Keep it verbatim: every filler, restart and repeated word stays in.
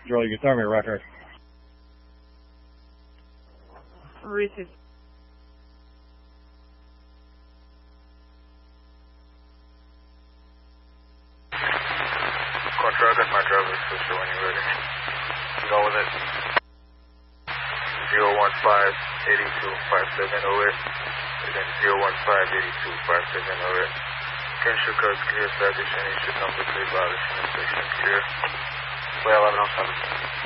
Control, you can tell me a record. Receive. Control, I got my driver's switcher when you're ready. Go with it. zero one five, eight two, five seven zero eight. Again, zero one five, eight two, five seven zero eight. Kensho cars clear, citation issue, number three violation, inspection clear. twelve eleven oh seven.